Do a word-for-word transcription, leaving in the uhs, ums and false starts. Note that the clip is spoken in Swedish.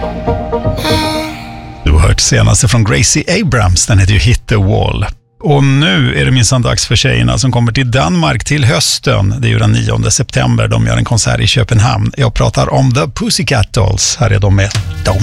Du har hört senaste från Gracie Abrams, den heter ju Hit the Wall. Och nu är det minsann dags för tjejerna som kommer till Danmark till hösten. Det är ju den nionde september, de gör en konsert i Köpenhamn. Jag pratar om The Pussycat Dolls, här är de med Don't